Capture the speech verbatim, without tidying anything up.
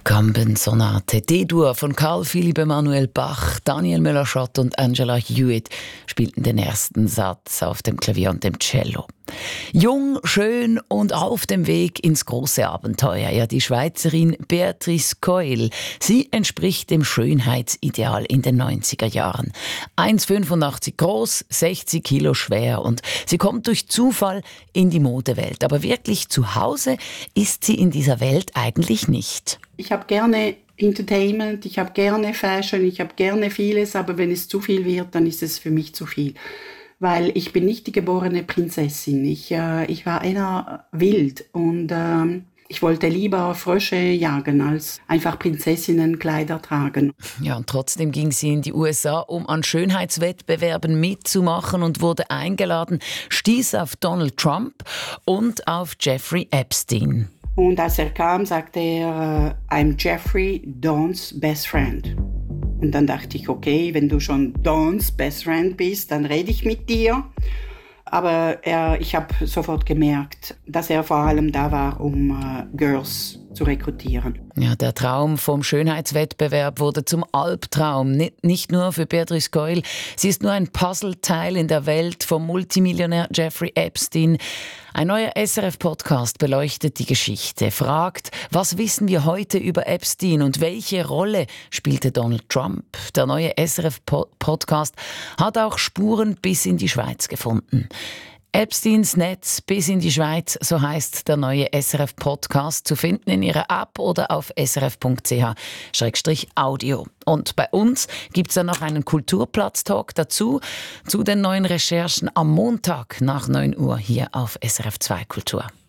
Katakomben-Sonate, D-Dur von Carl Philipp Emanuel Bach, Daniel Müller-Schott und Angela Hewitt spielten den ersten Satz auf dem Klavier und dem Cello. Jung, schön und auf dem Weg ins große Abenteuer. Ja, die Schweizerin Beatrice Coyle. Sie entspricht dem Schönheitsideal in den neunziger Jahren. eins Komma fünfundachtzig groß, sechzig Kilo schwer und sie kommt durch Zufall in die Modewelt. Aber wirklich zu Hause ist sie in dieser Welt eigentlich nicht. Ich habe gerne Entertainment, ich habe gerne Fashion, ich habe gerne vieles, aber wenn es zu viel wird, dann ist es für mich zu viel. Weil ich bin nicht die geborene Prinzessin. Ich, äh, ich war eher wild und äh, ich wollte lieber Frösche jagen, als einfach Prinzessinnenkleider tragen. Ja, und trotzdem ging sie in die U S A, um an Schönheitswettbewerben mitzumachen und wurde eingeladen, stieß auf Donald Trump und auf Jeffrey Epstein. Und als er kam, sagte er, I'm Jeffrey Dawn's best friend. Und dann dachte ich, okay, wenn du schon Dawn's best friend bist, dann rede ich mit dir. Aber er, ich habe sofort gemerkt, dass er vor allem da war, um äh, Girls zu rekrutieren. Ja, der Traum vom Schönheitswettbewerb wurde zum Albtraum. Nicht, nicht nur für Beatrice Coyle. Sie ist nur ein Puzzleteil in der Welt vom Multimillionär Jeffrey Epstein. Ein neuer S R F-Podcast beleuchtet die Geschichte, fragt, was wissen wir heute über Epstein und welche Rolle spielte Donald Trump? Der neue S R F-Podcast hat auch Spuren bis in die Schweiz gefunden. Epsteins Netz bis in die Schweiz, so heisst der neue S R F-Podcast, zu finden in ihrer App oder auf s r f punkt c h slash audio. Und bei uns gibt es dann noch einen Kulturplatz-Talk dazu, zu den neuen Recherchen am Montag nach neun Uhr hier auf S R F zwei Kultur.